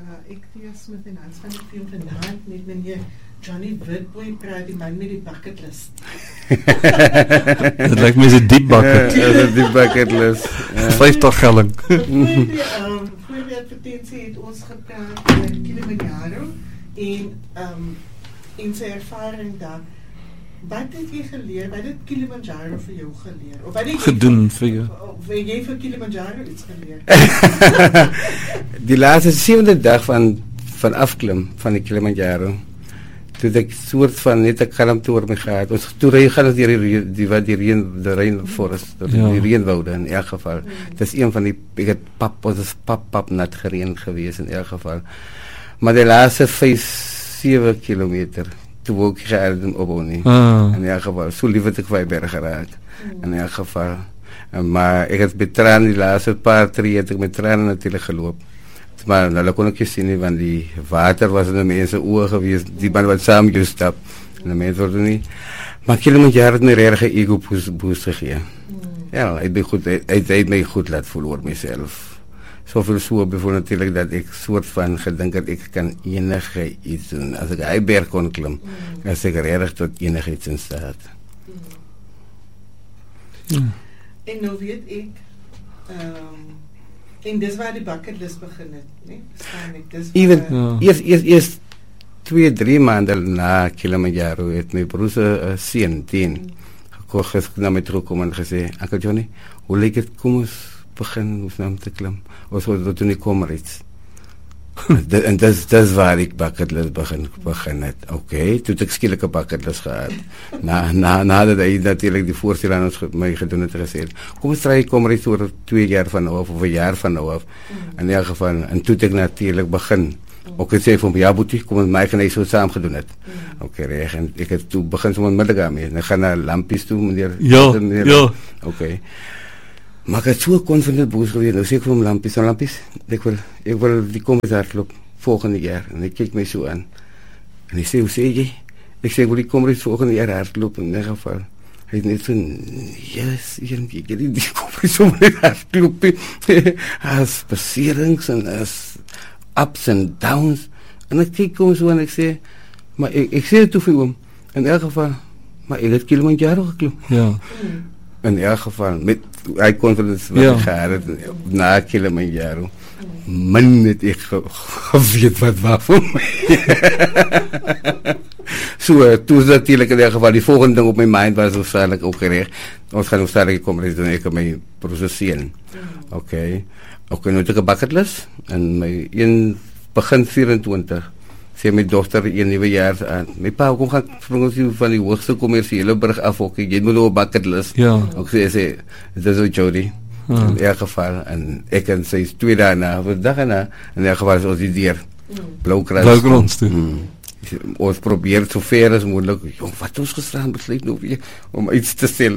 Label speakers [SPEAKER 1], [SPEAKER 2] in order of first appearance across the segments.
[SPEAKER 1] Ek Thea Smith en Hans van die film vanavond met meneer Johnny Witboy praat, die man met die bucketlist.
[SPEAKER 2] Het lijkt me eens een diep bucket.
[SPEAKER 3] Een diep bucketlist.
[SPEAKER 2] 50 gelling.
[SPEAKER 1] Voor die advertentie het ons gepraat met Kilimanjaro en sy ervaring daar. Wat het jy geleer? Wat het Kilimanjaro vir jou geleer? Of wat het jy
[SPEAKER 2] Gedoen vir jou?
[SPEAKER 1] Of het jy vir Kilimanjaro iets geleer?
[SPEAKER 3] Die laatste 7de dag van afklim van die Kilimanjaro, toe ek soort van net 'n kalmte oor my gehad. Ons toe ry gaan ons deur die reënforest, die reënwoude in elk geval. Dit is een van die ek het pap nat gereën gewees in elk geval. Maar die laaste 5-7 kilometer toe wou ek geëindig op nie. In elk geval, so lief het ek vir berg geraak. In elk geval. Maar ek het met traan die laaste paar tree het ek met traan natuurlijk geloop. Maar hulle kon ek nie sien nie, want die water was in die mense oë gewees, die man wat saam jou stap. En die mense word nie. Maar Kilimanjaro het my regtig 'n ego boost gegee. Ja, hy het my goed laat voel oor myself. Soveel so bijvoorbeeld natuurlijk dat ik soort van gedink dat ik kan enige iets doen. Als ik hy berg kon klim, is ek regtig tot enige iets in staat.
[SPEAKER 1] En nou weet ek, en dis waar die bucketlist begin het, nee?
[SPEAKER 3] Eerst 2-3 maanden na Kilimanjaro het my broer se seun 10 gekocht na my toe kom en gesê, Uncle Johnny, hoe lyk dit, kom ons begin om te klim. Ons wou toen ik kom iets. En dat is waar ik bucketlist begin het. Oké, toen ik skielik 'n bucketlist gehad. Nadat hy natuurlijk die voorstel aan ons my gedoen het gesê, kom ons try kom iets oor 2 jaar van nou af of 'n jaar van nou af. In elk geval, en toen ik natuurlijk begin. Ook het sê van ja boetie, kom ons my gaan hy so saam gedoen het. Oké, reg, en ek het toe begin so met middag mee. En ek gaan na Lampies toe, meneer.
[SPEAKER 2] Ja.
[SPEAKER 3] Oké. Maar ek het so confident boos geweest. Nou sê ek vir hom, Lampies, ek wil die kom hardloop volgende jaar. En hy kyk my so aan. En hy sê, hoe sê jy? Ek sê, ek wil die kom volgende jaar hardloop in ieder geval. Hy het net so, yes, ek wil die kom so hardloop. As beserings en as ups and downs. En ek kyk hom so en ek sê, maar ek sê toe vir hom, in elk geval, maar ek het Kilimanjaro geklim.
[SPEAKER 2] Ja.
[SPEAKER 3] In elk geval, met hy confidence wat ek gehad het na Kilimanjaro. Man het ek geweet wat waarvoor my. So, toen is natuurlijk in elk geval die volgende ding op mijn mind was waarschijnlijk ook gerecht. Ons gaan waarschijnlijk komen en ik kan mij processeren. Oké, nu heb ik een bucketlist en mijn begin 24. Sê my dochter 1 nuwe jaar aan. My pa kom gaan spring van die hoogste kommersiële berg af ook. Jy moet nou 'n bucketlist.
[SPEAKER 2] Ja.
[SPEAKER 3] Ek sê dis ook Jody. In elk geval en ek en sy 2 dae na, of 'n dag na, in elk geval is ons die deur. Bloukrans
[SPEAKER 2] toe.
[SPEAKER 3] Ons probeer so ver as moontlik. Jong, wat ons gestaan besluit nou weer om iets te stel.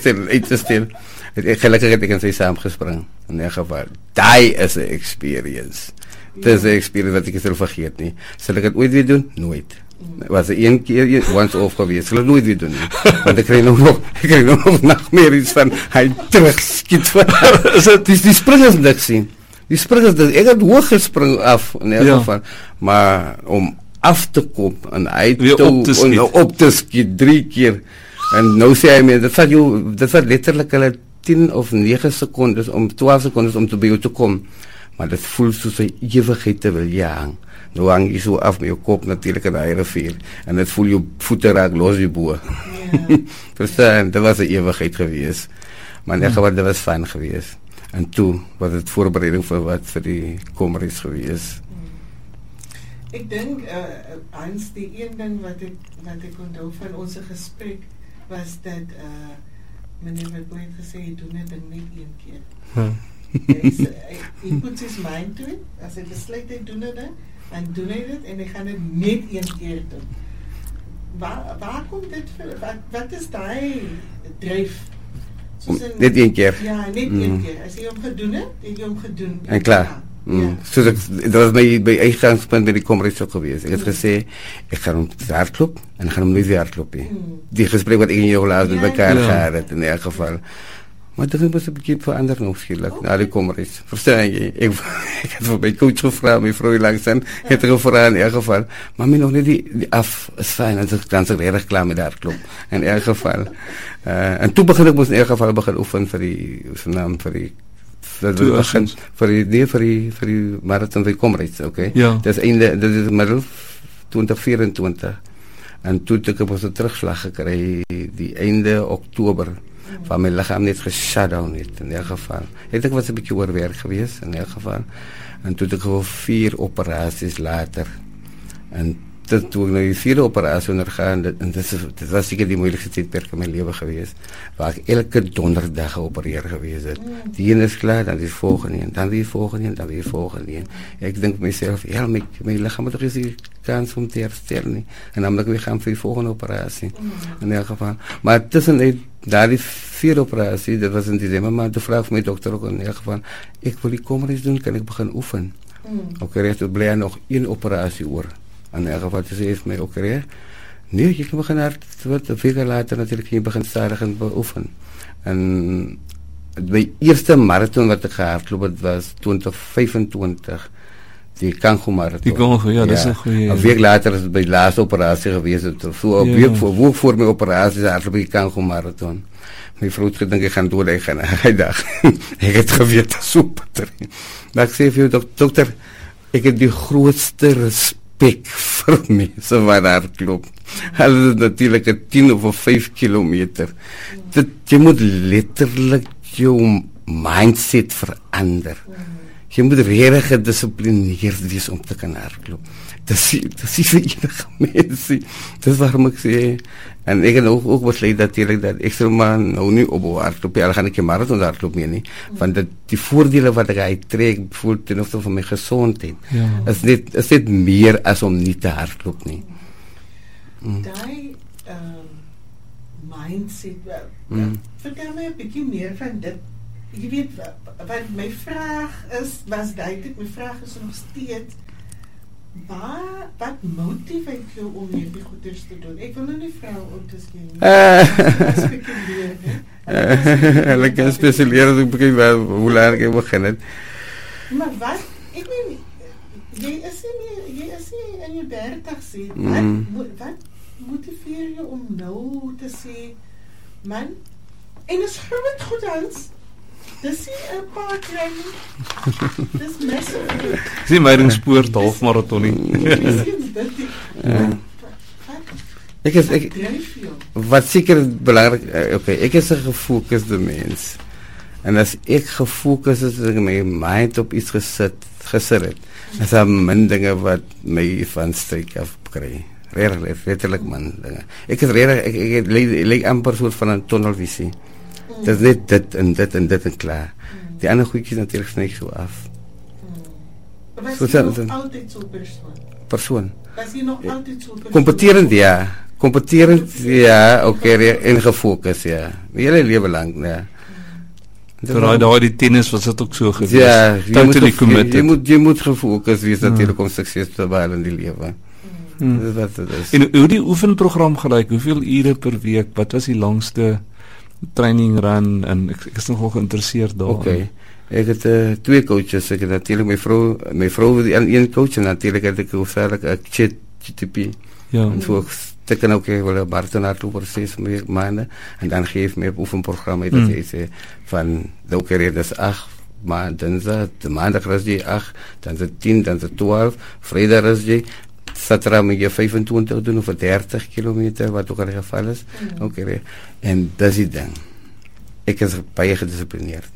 [SPEAKER 3] Ek gelukkig het ek en sy saam gespring. In elk geval, daai is 'n experience. Het is 'n experience wat ek nie sal vergeet nie. Sal ek dit ooit weer doen? Nooit. Was 'n keer once off geweest. Sal ek nooit weer doen nie. Want ek kry nog nachtmerries van hy terugskiet van. Die springers niks sien. Die springers, ek het hoog gespring af in elk geval. Maar om af te kom en uit op te skiet 3 keer. En nou sê hy my, dit vat letterlik hulle 10 of 9 secondes om 12 secondes om te by jou te kom. Maar dat voelt soos 'n ewigheid te wil hang. Nou hang jy so af met jou kop natuurlijk in die rivier. En het voel jou voete raak los die boe. Verstaan, dat was 'n ewigheid geweest. Maar in elk geval, dat was fijn geweest. En toen was het voorbereiding vir die komreis geweest.
[SPEAKER 1] Ik denk, Hans, die een ding wat ik onthou van onze gesprek was dat meneer Witboy het gesê, hy doen het net 1 keer. He puts his mind to it. As hy besluit hy doen het, dan doen hy dit en hy gaan het net 1 keer doen. Waar komt dit vir? Wat is die dryf?
[SPEAKER 3] Net 1 keer.
[SPEAKER 1] Ja, net 1 keer. As jy hom gedoen het, het jy hom gedoen.
[SPEAKER 3] En klaar. So dat was my uitgangspunt by die komreis ook geweest. Ek het gesê, ek gaan hom hardloop en ek gaan hom nooit weer hardloop nie. Die gesprek wat ek en jou laas met mekaar gehad het in elk geval. Maar dit was 'n bietjie verander nou skielik na die komreis. Verstaan jy? Ek het vir my coach gevra, my vrou langs aan, het gevra in elk geval, maar my nog net die af is fyn, en dan is ek regtig klaar met die hardloop, in elk geval. En toe begin ek mos in elk geval begin oefen vir die, vir die marathon vir Comrades, okay?
[SPEAKER 2] Ja.
[SPEAKER 3] Dit is middel 2024. En toe het ek een terugslag gekry die einde Oktober van my liggaam net geshutdown het in elk geval. Het ek was 'n bietjie oorwerk geweest in elk geval. En toe het ek gewoon 4 operasies later. En toe ek nou die 4de operasie ondergaan, en dit was seker die moeilikste tydperk in my lewe geweest, waar ek elke donderdag geopereer geweest het. Die een is klaar, dan die volgende een, dan die volgende een, dan die volgende een. Ek dink myself, ja, my liggaam het toch eens die kans om te herstellen nie. En dan moet ek weer gaan vir die volgende operasie. In elk geval. Maar tussen daar die 4 operasie, dat was in December, maar toen vraag my dokter ook in elk geval, ek wil die Comrades doen, kan ek begin oefen? Oké, recht, bly er nog 1 operasie oor. En in elk geval, dus heeft mij ook recht. Nee, je kan beginnen wat een week later natuurlijk, je begint stadig en beoefenen. En mijn eerste marathon wat ik gehardloop het was 2025. Die Kango marathon.
[SPEAKER 2] Die Kango, ja, dat is een goeie.
[SPEAKER 3] Een week later is het bij de laatste operatie geweest. Zo een week voor mijn operatie hardloop ik die Kango marathon. Mijn vrouw had gedacht, ik ga door, ik ga naar die dag. Ik heb geweten, super. Maar ik zei voor dokter, ik heb die grootste respect voor mensen waar hardloop. Hulle is natuurlijk een 10 of 5 kilometer. Je moet letterlijk je mindset veranderen. Je moet redelijk gedisciplineerd wees om te kunnen hardlopen. Dat is niet voor enige mensen. Dat is waarom ik zei. En ik heb ook besluit natuurlijk dat ik zal maar nou nu op hardlopen. Ja, dan ga ik geen marathon hardlopen meer niet. Want die voordelen wat ik uittrek, bijvoorbeeld ten opzichte van mijn gezondheid, is niet meer als om niet te hardlopen. Nie.
[SPEAKER 1] Die mindset, vertel mij een beetje meer van dit. Je weet, wat mijn vraag is, was duidelijk, mijn vraag is nog steeds, wat motiveert jou om hierdie goeders te doen? Ik wil nou nie vrou om te spekuleer,
[SPEAKER 3] Hulle kan spekuleer, as ek begin hoe laat ek begin het.
[SPEAKER 1] Maar wat, ek meen, jy is nie in jou 30 sê, wat motiveer jou om nou te sê, man, en is groot goed, Hans, dis nie 'n paar klein nie. Dis massive.
[SPEAKER 2] Dis Meyringspoort halfmarathon nie.
[SPEAKER 3] Wat seker belangrik, ek is 'n gefokusde mens. En as ek gefokus is en my mind op iets gesit het, is daar min dinge wat my van steek af kry. Letterlik man dinge. Ek is ek lyk amper soort van 'n tunnelvisie. Dat is net dit en dit en dit en klaar. Die ander goedjes natuurlijk sneek zo af.
[SPEAKER 1] Was je nog altijd zo'n persoon? Was je nog altijd zo'n persoon?
[SPEAKER 3] Competerend, ja. Competerend, ja. Oké, en gefocust, ja. Mijn hele leven lang, ja.
[SPEAKER 2] Vooral daar die tennis was het ook zo geweest.
[SPEAKER 3] Ja, je moet gefocust wees natuurlijk om succes te behalen in die leven. Dat is wat het is.
[SPEAKER 2] En hoe die oefenprogram gelijk, hoeveel uren per week, wat was die langste training run, en ek is nogal geïnteresseerd daar.
[SPEAKER 3] Oké. Ek het 2 coaches. Ek het natuurlijk my vrou die een coach, en natuurlijk het ek hoofdzakelijk een GTP.
[SPEAKER 2] Ja.
[SPEAKER 3] En so ek teken ook wel 'n marathon hardloop oor 6 maande, en dan geef my 'n oefenprogramma dat jy sê van elke keer dis 8 maande, dan maandag is jy 8, dan is 10, dan is 12, vrydag is jy Saterdag moet je 25 doen of 30 kilometer, wat ook al het geval is. Okay. En dat is die ding. Ik is baie gedisciplineerd.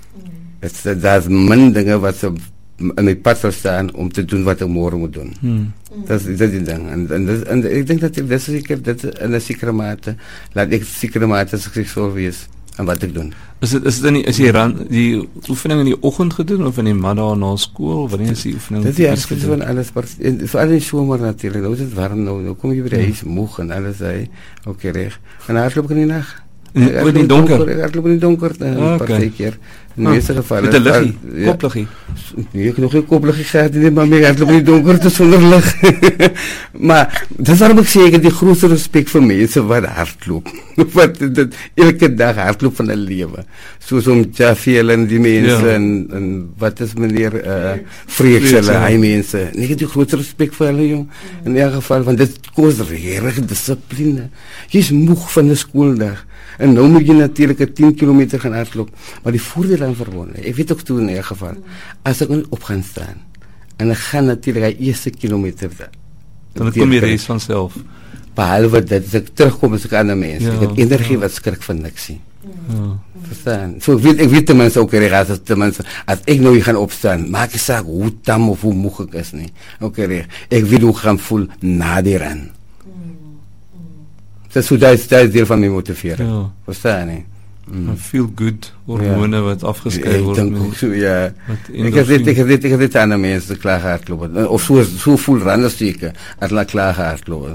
[SPEAKER 3] Dat is min dingen wat ze in mijn pad zal staan om te doen wat ik morgen moet doen. Dat is die ding. En ik denk dat ik dat in een zekere mate, laat ik zekere mate succesvol wees aan wat ik doe.
[SPEAKER 2] Is die oefening in die oggend gedoen of in die middag na skool? Wanneer is die oefening?
[SPEAKER 3] Dat is van alles, vooral in zomer natuurlijk. Nou is het warm, nou kom je bij de huis moeg en alles. Oké, recht. En hardloop ik in die nacht.
[SPEAKER 2] In die donker?
[SPEAKER 3] Ik hardloop in die donker een paar keer. In de meeste gevallen.
[SPEAKER 2] Met een liggie? Kopliggie?
[SPEAKER 3] Nee, ik heb nog geen kopliggie gehad, maar ik hardloop in die donker, dus zonder licht. Maar dat is waarom ik zeker die grootste respect voor mensen wat hardloop. Wat elke dag hardloop van het leven. soos om Jaffiel en die mense en wat is meneer Freeksele, hy mense. En ek het die groot respek vir hulle, jong. In elk geval, want dit koos regtig dissipline. Jy is moeg van 'n skooldag. En nou moet jy natuurlik 'n 10 kilometer gaan hardloop, maar die voordeel aan verbonde. Ek weet ook toe in 'n geval, as ek op gaan staan en ek gaan natuurlik die eerste kilometer
[SPEAKER 2] dan kom die res van self.
[SPEAKER 3] Behalwe dat as ek terugkom as ek ander mense, ek het energie wat skrik van niks nie. Verstaan? So ek weet ten minste ook reg as ten minste as ek nou hier gaan opstaan, maak ek saak hoe tam of hoe moeg ek is nie. Reg. Ek weet hoe ek gaan voel na die ren. Dat is deel van my motiveren. Verstaan nie?
[SPEAKER 2] Feel good hormone wat afgeskei word.
[SPEAKER 3] Ek dink ook so, ja. Ek het dit aan mense klaar hardloop. Of so voel randers seker as hulle klaar hardloop.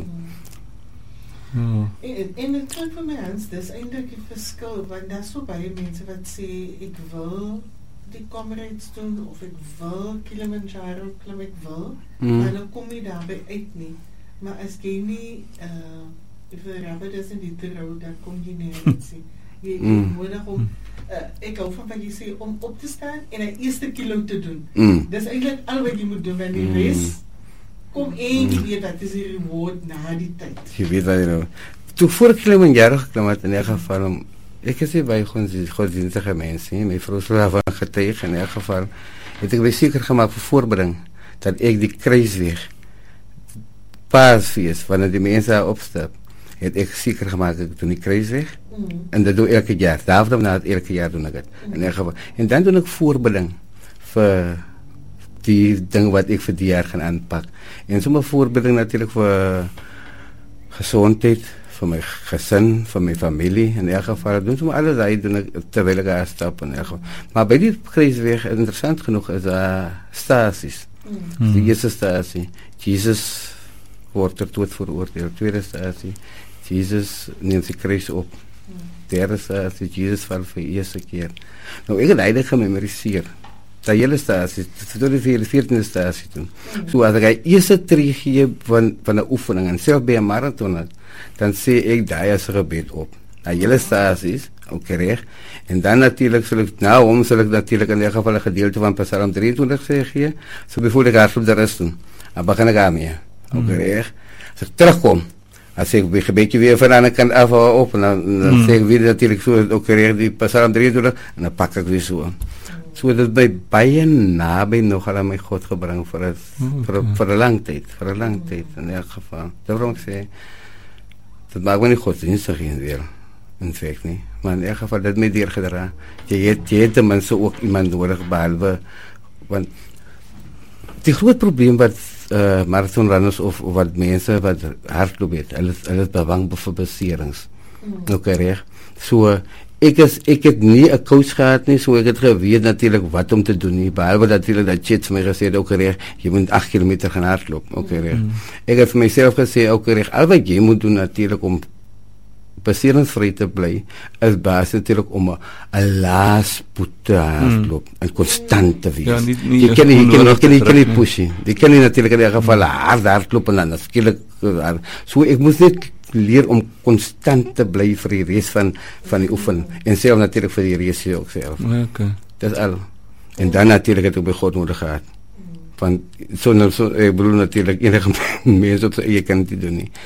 [SPEAKER 1] En het klink vir my Hans, dis eintlik die verskil, want daar's so baie mense wat sê ek wil die Comrades doen of ek wil Kilimanjaro klim, ek wil, maar hulle kom nie daarby uit nie. Maar as jy nie vir Rabbit is in die trouw, dan kom jy nergens nie. Jy nodig om, ek hou van wat jy sê, om op te staan en een eerste kilo te doen. Dis eintlik al wat jy moet doen, want die rest kom en jy weet wat is die reward na die tyd.
[SPEAKER 3] Jy weet wat jy nou. Toe voor ek Kilimanjaro geklim het, in elk geval, ek is nie by godsdienstige mense, my vrou is daarvan getuig, in elk geval, het ek my seker gemaakt vir voorbereiding, dat ek die kruisweg, paasfeest, wanneer die mense daar opstap, het ek seker gemaakt, ek doen die kruisweg, en dat doe elke jaar, daarom na het elke jaar doen ek het, in elk geval, en dan doen ek voorbereiding, vir die ding wat ek vir die jaar gaan aanpak, en sommige voorbereiding natuurlijk vir gezondheid, vir my gesin, vir my familie, in elk geval, doen sommige alles daar, doen ek terwijl ek aanstap, in elk geval, maar by die kruisweg, interessant genoeg, is stasies, die eerste stasie, Jesus wordt er dood veroordeeld, tweede stasie, Jesus neemt sy kruis op, derde stasie, Jesus val vir die eerste keer. Nou, ek het eindelijk gememoriseer, dat hele stasie, tot die 14e stasie doen. So, as ek die eerste tree gee van die oefening, en self by een marathon, dan sê ek die as gebed op. Die hele stasies, ook recht, en dan natuurlijk sal ek natuurlijk in die geval een gedeelte van Psalm 23 sê gee, so bijvoorbeeld ek hardloop de rest doen, dan begin ek daarmee, ook recht. As ek terugkom, as ek een beetje weer van de andere kant af op, en dan sê ek weer natuurlijk so, ook recht, die Psalm 23, en dan pak ek weer so. So dat by baie naby nogal aan my God gebring vir 'n lang tyd, in elk geval. Daarom ek sê, dat maak my nie godsdienstig weer, in feite nie. Maar in elk geval, dat my deurgedra. Jy het ten minste ook iemand nodig, behalwe, want die groot probleem wat marathonrunners of wat mense wat hardloop het, hulle is bang vir beserings. Ook reg. So, ek het nie 'n coach gehad nie, so ek het geweet natuurlijk wat om te doen nie, behalwe natuurlijk dat Chits my gesê het, ook reg, jy moet 8 kilometer gaan hardloop, ook reg. Ek het vir myself gesê, ook reg, al wat jy moet doen natuurlijk om beserensvry te bly, is basis natuurlijk om 'n laaspoed te hardloop, en constant te wees.
[SPEAKER 2] Ja,
[SPEAKER 3] jy kan nie push nie. Jy kan nie natuurlijk in die geval hardloop en dan skielik, so ek moes net leer om constant te bly vir die res van die oefen, en self natuurlijk vir die res ook self.
[SPEAKER 2] Okay.
[SPEAKER 3] Dat is al. En dan natuurlijk het ek by God nodig gehad. Want so ek bedoel natuurlijk enige mense op sy eie kan dit doen nie.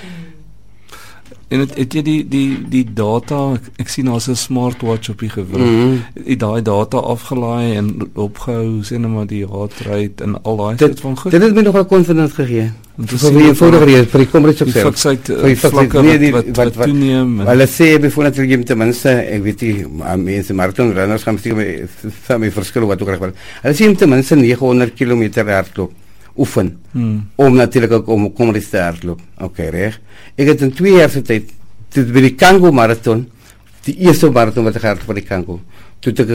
[SPEAKER 2] En het jy die data, ek sien daar's 'n smartwatch op die gewig, die data afgelaai en opgehou, sê nou maar die heart rate en al daai soort van goed.
[SPEAKER 3] Dit het my nogal confidence gegee. Vir die eenvoudige vir die Comrades op self.
[SPEAKER 2] Die vlakke wat toeneem.
[SPEAKER 3] Hulle sê bijvoorbeeld natuurlijk ten minste, ek weet nie, mense marathonrunners gaan miskien van my verskil wat ook reg wel. Hulle sê ten minste 900 kilometer hardloop. Oefen, om natuurlijk ook om Comrades te hardloop. Oké, reg. Ek het in 2 jaar se tyd, toe by die Congo marathon, die eerste marathon wat ek gehardloop by die Congo, toe ek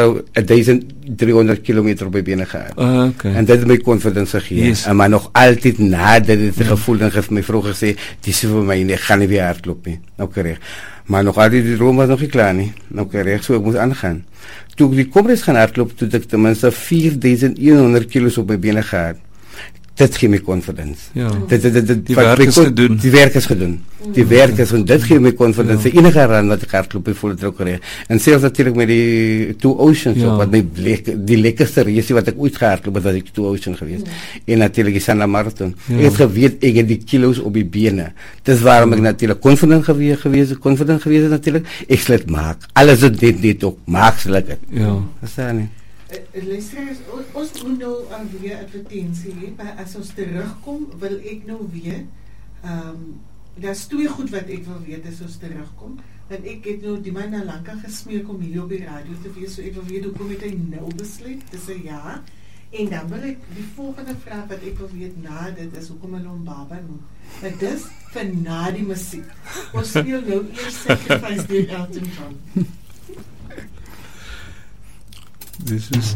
[SPEAKER 3] 1300 kilometer op my bene gehad.
[SPEAKER 2] Okay.
[SPEAKER 3] En dit het my confidence gegee. Yes. Maar nog altyd nadat dit gevoel en het my vroeg gesê, dis vir my nie, ek gaan nie weer hardloop nie. Oké, reg. Maar nog altyd die droom was nog nie klaar nie. Oké, reg, so ek moes aangaan. Toe ek die Comrades gaan hardloop, toe ek ten minste 4100 kilos op my bene gehad. dit gee my confidence.
[SPEAKER 2] Ja.
[SPEAKER 3] Die
[SPEAKER 2] werk is gedoen.
[SPEAKER 3] Die werk is gedoen. Die werk is en dit gee my confidence. Ja. Enige run wat ek hardloop het voel druk kry. En selfs natuurlik met die Two Oceans
[SPEAKER 2] Ja.
[SPEAKER 3] wat my die lekkerste race wat ek ooit gehardloop het, was die Two Oceans geweest. En natuurlik die Sanna Marathon.
[SPEAKER 2] Ja.
[SPEAKER 3] Ek het geweet ek het die kilos op die bene. Dis waarom ek natuurlik confident gewees natuurlik. Ek sal dit maak. Alles wat dit ook maak sal ek dit.
[SPEAKER 2] Ja.
[SPEAKER 3] Verstaan nie?
[SPEAKER 1] Luisteraars, ons moet nou weer advertensie hê, maar as ons terugkom, wil ek nou weet, daar's twee goed wat ek wil weet as ons terugkom, want ek het nou die man na lank gesmeek om hier op die radio te wees, so ek wil weet hoekom het hy nou besluit, dis 'n ja, en dan wil ek die volgende vraag wat ek wil weet na dit is, hoekom hulle hom Baba noem, maar dis vir na die musiek, ons speel nou eers Sacrifice deur Elton John.
[SPEAKER 2] This is